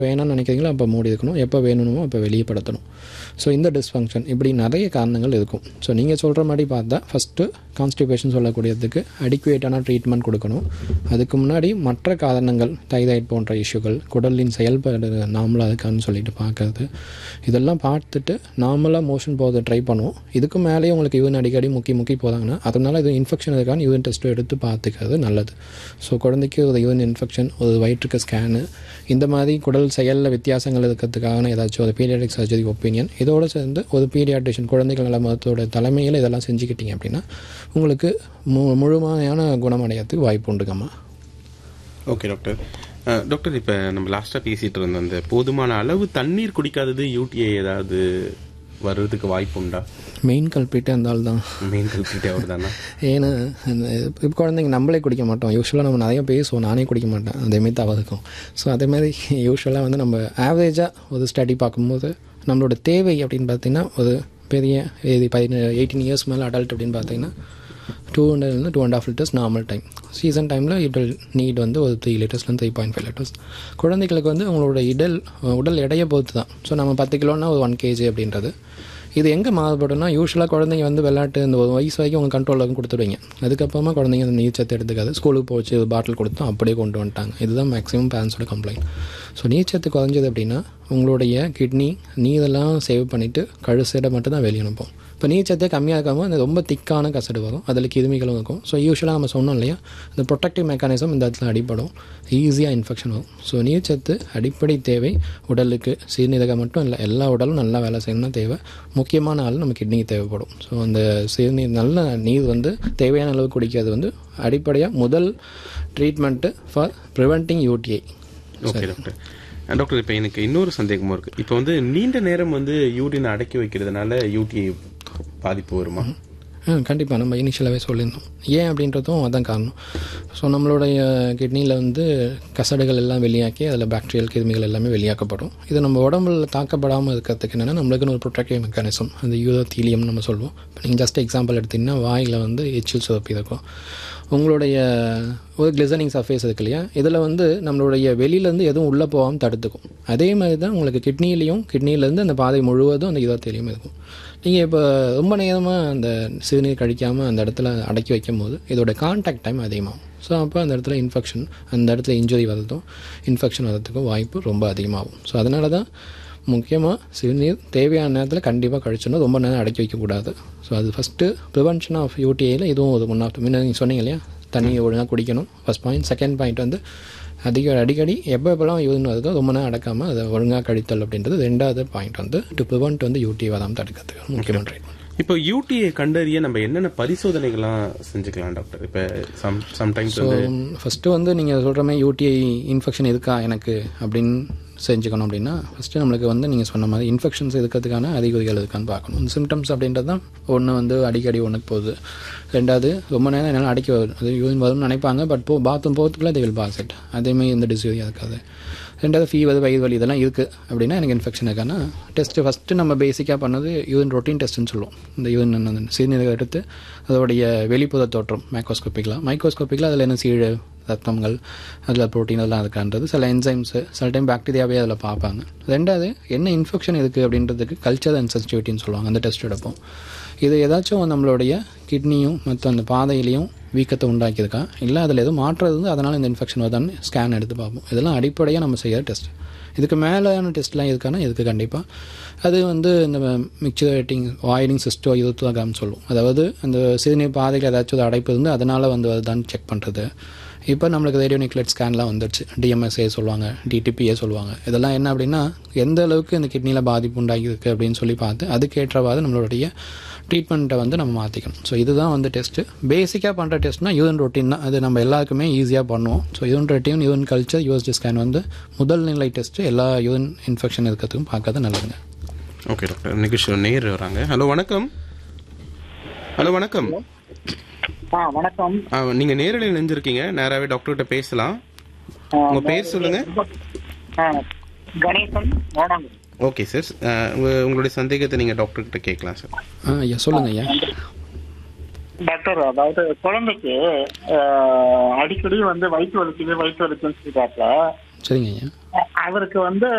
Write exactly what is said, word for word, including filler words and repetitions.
வேணாம்னு நினைக்கிறீங்களோ அப்போ மூடி இருக்கணும், எப்போ வேணுமோ அப்போ வெளியே படுத்தணும். ஸோ இந்த டிஸ்ஃபங்க்ஷன் இப்படி நிறைய காரணங்கள் இருக்கும். ஸோ நீங்கள் சொல்கிற மாதிரி பார்த்தா ஃபஸ்ட்டு கான்ஸ்டிபேஷன் சொல்லக்கூடியதுக்கு அடிக்குவேட்டான ட்ரீட்மெண்ட் கொடுக்கணும். அதுக்கு முன்னாடி மற்ற காரணங்கள் தைராய்டு போன்ற இஷ்யூகள், குடலின் செயல்பாடு நார்மலாக இருக்கான்னு சொல்லிட்டு பார்க்கறது, இதெல்லாம் பார்த்துட்டு நார்மலாக மோஷன் போகிறத ட்ரை பண்ணுவோம். இதுக்கு மேலேயே உங்களுக்கு யூரின் அடிக்கடி முக்கி முக்கி போதாங்கன்னா அதனால் இது இன்ஃபெக்ஷன் இருக்கான்னு யூரின் டெஸ்ட்டு எடுத்து பார்த்துக்கிறது நல்லது. ஸோ குழந்தைக்கு ஒரு யூரின் இன்ஃபெக்ஷன், ஒரு வயிற்றுக்கு ஸ்கேனு, இந்த மாதிரி குடல் செயலில் வித்தியாசங்கள் இருக்கிறதுக்கான ஏதாச்சும் ஒரு பீடியாட்ரிக் சர்ஜரி ஒப்பீனியன், இதோடு சேர்ந்து ஒரு பீடியாட்ரிஷியன் குழந்தைகள் நல மருத்துவோட தலைமையில் இதெல்லாம் செஞ்சுக்கிட்டீங்க அப்படின்னா உங்களுக்கு மு முழுமையான குணமடையத்துக்கு வாய்ப்பு உண்டுங்கம்மா. Okay doctor. டாக்டர், இப்போ நம்ம லாஸ்ட்டாக பேசிகிட்டு இருந்தோம், அந்த போதுமான அளவு தண்ணீர் குடிக்காதது யூடிஐ ஏதாவது வர்றதுக்கு வாய்ப்பு உண்டா? மெயின் கல்பிட்டே இருந்தால் தான் மெயின் கல்பிட்டே அவர் தானே. ஏன்னா இப்போ குழந்தைங்க நம்மளே குடிக்க மாட்டோம். யூஸ்வலாக நம்ம நிறைய பேசுவோம், நானே குடிக்க மாட்டேன், அதேமாரி தவறு இருக்கும். ஸோ அதேமாதிரி யூஸ்வலாக வந்து நம்ம ஆவரேஜாக ஒரு ஸ்டடி பார்க்கும்போது நம்மளோட தேவை அப்படின்னு பார்த்திங்கன்னா ஒரு பெரிய இது பதினேழு எயிட்டீன் இயர்ஸ் மேலே அடல்ட் அப்படின்னு பார்த்தீங்கன்னா டூ ஹண்ட்ரட்லேருந்து two and half litres normal time. Season டைமில் இட் வில் நீட் வந்து ஒரு three லிட்டர்ஸ்லேருந்து three point five litres. குழந்தைகளுக்கு வந்து உங்களோட இடல் உடல் எடையை பொறுத்து தான். ஸோ நம்ம பத்து கிலோன்னா ஒரு ஒன் கேஜி அப்படின்றது. இது எங்கே மாறுபடும்னா யூஸ்வலாக குழந்தைங்க வந்து விளையாட்டு இந்த ஒரு வயசு வரைக்கும் உங்கள் கண்ட்ரோலில் கொடுத்துடுவீங்க. அதுக்கப்புறமா குழந்தைங்க அந்த நீச்சத்தை எடுத்துக்காது, ஸ்கூலுக்கு போச்சு பாட்டில் கொடுத்தோம் அப்படியே கொண்டு வந்துட்டாங்க. இதுதான் மேக்ஸிமம் பேரண்ட்ஸோட கம்ப்ளைண்ட். ஸோ நீச்சத்து குறைஞ்சது அப்படின்னா உங்களுடைய கிட்னி நீரெல்லாம் சேவ் பண்ணிவிட்டு கழுசடை மட்டும் தான் வெளியே அனுப்போம். இப்போ நீச்சத்தே கம்மியாக இருக்காமல் அந்த ரொம்ப திக்கான கசடு வரும், அதில் கிருமிகளும் இருக்கும். ஸோ யூஸ்வலாக நம்ம சொன்னோம் இல்லையா, இந்த ப்ரொடெக்டிவ் மெக்கானிசம் இந்த இடத்துல அடிப்படும், ஈஸியாக இன்ஃபெக்ஷன் வரும். ஸோ நீர்ச்சத்து அடிப்படை தேவை உடலுக்கு, சிறுநீரகம் மட்டும் இல்லை எல்லா உடலும் நல்லா வேலை செய்யணும்னா தேவை. முக்கியமான ஆள் நம்ம கிட்னிக்கு தேவைப்படும். ஸோ அந்த சிறுநீர் நல்ல நீர் வந்து தேவையான அளவு குடிக்கிறது வந்து அடிப்படையாக முதல் treatment for preventing UTI. Okay doctor. Doctor, இப்போ எனக்கு இன்னொரு சந்தேகமும் இருக்குது. இப்போ வந்து நீண்ட நேரம் வந்து யூரினை அடக்கி வைக்கிறதுனால யூடிஐ பாதிப்பு வருமா? ஆ கண்டிப்பாக. நம்ம இனிஷியலாகவே சொல்லியிருந்தோம் ஏன் அப்படின்றதும் அதான் காரணம். ஸோ நம்மளுடைய கிட்னியில் வந்து கசடுகள் எல்லாம் வெளியாக்கி அதில் பாக்டீரியல் கிருமிகள் எல்லாமே வெளியாக்கப்படும். இது நம்ம உடம்புல தாக்கப்படாமல் இருக்கிறதுக்கு என்னென்னா நம்மளுக்குன்னு ஒரு ப்ரொடெக்டிவ் மெக்கானிசம், அந்த யூரோத்தீலியம் நம்ம சொல்லுவோம். இப்போ நீங்கள் ஜஸ்ட் எக்ஸாம்பிள் எடுத்திங்கன்னா வாயில் வந்து எச்சில் சுரப்பி இருக்கும், உங்களுடைய ஒரு கிளிசனிங் சர்ஃபேஸ் இருக்கு இல்லையா, இதில் வந்து நம்மளுடைய வெளியிலேருந்து எதுவும் உள்ளே போகாமல் தடுத்துக்கும். அதே மாதிரி தான் உங்களுக்கு கிட்னிலையும் கிட்னிலேருந்து அந்த பாதை முழுவதும் அந்த யூரோத்தீலியம் இருக்கும். நீங்கள் இப்போ ரொம்ப நேரமாக அந்த சிறுநீர் கழிக்காமல் அந்த இடத்துல அடக்கி வைக்கும் போது இதோட கான்டாக்ட் டைம் அதிகமாகும். ஸோ அப்போ அந்த இடத்துல இன்ஃபெக்ஷன், அந்த இடத்துல இன்ஜுரி வரதும் இன்ஃபெக்ஷன் வரதுக்கும் வாய்ப்பு ரொம்ப அதிகமாகும். ஸோ அதனால தான் முக்கியமாக சிறுநீர் தேவையான நேரத்தில் கண்டிப்பாக கழிச்சோன்னா ரொம்ப நேரம் அடக்கி வைக்கக்கூடாது. ஸோ அது ஃபஸ்ட்டு ப்ரிவென்ஷன் ஆஃப் யூடிஐயில் இதுவும் ஒரு ஒன் ஆஃப் முன்ன நீங்கள் சொன்னீங்க இல்லையா, தண்ணியை ஒழுங்காக குடிக்கணும் ஃபஸ்ட் பாயிண்ட். செகண்ட் பாயிண்ட் வந்து அதிக அடிக்கடி எப்போ எப்போலாம் யூரின் வருதோ ரொம்ப நேரம் அடக்காமல் அதை ஒழுங்காக கழித்தல் அப்படின்றது ரெண்டாவது பாயிண்ட் வந்து டு ப்ரிவென்ட் வந்து யூடிஐ வராமல் தடுக்கிறதுக்கு முக்கியமான ட்ரீட்மெண்ட். இப்போ யூடிஐ கண்டறிய நம்ம என்னென்ன பரிசோதனைகள்லாம் செஞ்சுக்கலாம் டாக்டர்? இப்போ சம் சம்டைம்ஸ் ஸோ ஃபஸ்ட்டு வந்து நீங்கள் சொல்கிற மாதிரி யூடிஐ இன்ஃபெக்ஷன் இருக்கா எனக்கு அப்படின்னு செஞ்சுக்கணும் அப்படின்னா ஃபஸ்ட்டு நம்மளுக்கு வந்து நீங்கள் சொன்ன மாதிரி இன்ஃபெக்ஷன்ஸ் இருக்கிறதுக்கான அறிகுறிகள் இருக்கான்னு பார்க்கணும். இந்த சிம்டம்ஸ் அப்படின்றது தான் ஒன்று வந்து அடிக்கடி ஒன்றுக்கு போகுது, ரெண்டாவது ரொம்ப நேரம் என்னால் அடிக்க வருது, அது யூரின் வரும்னு நினைப்பாங்க, பட் போ பாத்ரூம் போகிறதுக்குள்ளே தே வில் பாஸ் இட், அதேமாதிரி எந்த டிசீரியாக இருக்காது. ரெண்டாவது ஃபீவர், வயிறு வலி இதெல்லாம் இருக்குது அப்படின்னா எனக்கு இன்ஃபெக்ஷன் இருக்கான்னா டெஸ்ட்டு ஃபஸ்ட்டு நம்ம பேசிக்காக பண்ணது யூரின் ரொட்டீன் டெஸ்ட்டுன்னு சொல்லுவோம். இந்த யூரின் சிறுநீரகம் எடுத்து அதோடைய வெளிப்புற தோற்றம் மைக்ரோஸ்கோப்பிக்கலாம், மைக்ரோஸ்கோப்பிக்கில் அதில் என்ன சீழ் ரத்தங்கள் அதில் ப்ரோட்டீன் அதெல்லாம் இருக்கான்றது, சில என்சைம்ஸு, சில டைம் பாக்டீரியாவே அதில் பார்ப்பாங்க. ரெண்டாவது என்ன இன்ஃபெக்ஷன் இருக்குது அப்படின்றதுக்கு கல்ச்சர் அண்ட் சென்சிட்டிவிட்டின்னு சொல்லுவாங்க, அந்த டெஸ்ட் எடுப்போம். இது ஏதாச்சும் நம்மளுடைய கிட்னியும் மற்ற அந்த பாதையிலையும் வீக்கத்தை உண்டாக்கியிருக்கா, இல்லை அதில் எதுவும் மாற்றது வந்து அதனால் இந்த இன்ஃபெக்ஷன் வருதான்னு ஸ்கேன் எடுத்து பார்ப்போம். இதெல்லாம் அடிப்படையாக நம்ம செய்கிற டெஸ்ட். இதுக்கு மேலான டெஸ்ட்லாம் இருக்கான்னா இதுக்கு கண்டிப்பாக அது வந்து இந்த மிக்சரேட்டிங் வாய்டிங் சிஸ்டோ இருபத்தாம் சொல்லுவோம். அதாவது அந்த சிறுநீர் பாதையில் ஏதாச்சும் ஒரு அடைப்பு இருந்து அதனால் வந்து வருதான்னு செக் பண்ணுறது. இப்போ நம்மளுக்கு ரேடியோ நியூக்ளியேட் ஸ்கேன்லாம் வந்துடுச்சு, டிஎம்எஸ்ஏ சொல்லுவாங்க, டிடிபிஏ சொல்லுவாங்க. இதெல்லாம் என்ன அப்படின்னா எந்த அளவுக்கு இந்த கிட்னியில் பாதிப்பு உண்டாகிருக்கு அப்படின்னு சொல்லி பார்த்து அதுக்கேற்றவாறு நம்மளுடைய ட்ரீட்மெண்ட்டை வந்து நம்ம மாற்றிக்கணும். ஸோ இதுதான் வந்து டெஸ்ட்டு. பேசிக்காக பண்ணுற டெஸ்ட்னா யூரின் ரொட்டீன் தான், அது நம்ம எல்லாருக்குமே ஈஸியாக பண்ணுவோம். So urine routine, urine culture, USD scan வந்து முதல் நிலை டெஸ்ட்டு. எல்லா யூரின் இன்ஃபெக்ஷன் இருக்கிறதுக்கும் பார்க்கறது நல்லதுங்க. ஓகே டாக்டர், நிகழ்ச்சி நேர் வராங்க. ஹலோ வணக்கம். ஹலோ வணக்கம். வணக்கம். நீங்க நேரலையில் நினைஞ்சிருக்கீங்க, நேராவே டாக்டர் கிட்ட பேசலாம். உங்க பேர் சொல்லுங்க. கணேசன். ஓகே சார், உங்களுடைய சந்தேகத்தை நீங்க டாக்டர் கிட்ட கேட்கலாம் சார். ஐயா சொல்லுங்க ஐயா. டாக்டர், அதாவது குழந்தைக்கு அடிக்கடி வந்து வயிற்று வலிக்குது வயிற்று வலிக்குன்னு சொல்லிட்டாப்ல. சரிங்க ஐயா. அவருக்கு வந்து